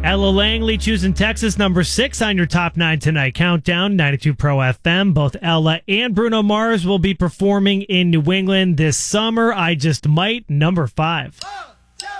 Ella Langley choosing Texas number 6 on your top 9 tonight. Countdown 92 Pro FM. Both Ella and Bruno Mars will be performing in New England this summer. I Just Might number 5.